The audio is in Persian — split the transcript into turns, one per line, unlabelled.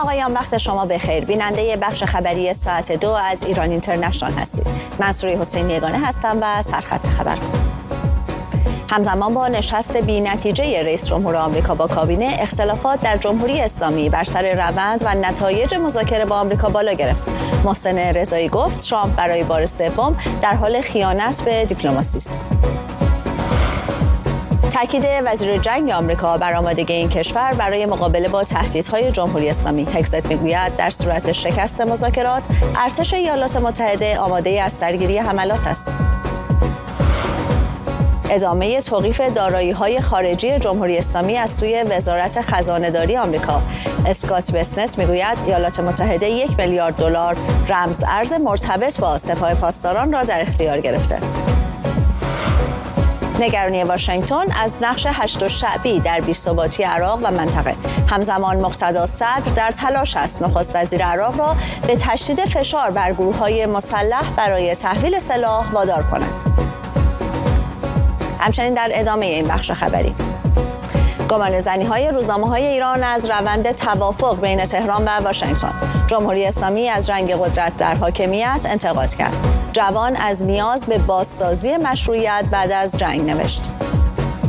آقایان، وقت شما بخیر. بیننده بخش خبری ساعت 2 از ایران اینترنشنال هستید. من سوری حسینی یگانه هستم و سرخط خبر. همزمان با نشست بی‌نتیجه رئیس جمهور آمریکا با کابینه، اختلافات در جمهوری اسلامی بر سر روند و نتایج مذاکره با آمریکا بالا گرفت. محسن رضایی گفت ترامپ برای بار سوم در حال خیانت به دیپلماسی است. تاکید وزیر جنگ آمریکا بر آمادگی این کشور برای مقابله با تهدیدهای جمهوری اسلامی. هگزت میگوید در صورت شکست مذاکرات، ارتش ایالات متحده آماده از سرگیری حملات است. ادامه توقیف دارایی‌های خارجی جمهوری اسلامی از سوی وزارت خزانه‌داری آمریکا. اسکات بسنت میگوید ایالات متحده 1 میلیارد دلار رمز ارز مرتبط با سپاه پاسداران را در اختیار گرفته. نگرانی واشنگتن از نقش هشت شعبی در بی‌ثباتی عراق و منطقه. همزمان مقتدا صدر در تلاش است نخست وزیر عراق را به تشدید فشار بر گروه‌های مسلح برای تحویل سلاح وادار کند. همچنین در ادامه این بخش خبری، گمانه‌زنی‌های روزنامه‌های ایران از روند توافق بین تهران و واشنگتن. جمهوری اسلامی از جنگ قدرت در حاکمیت انتقاد کرد. جوان از نیاز به بازسازی مشروعیت بعد از جنگ نوشت.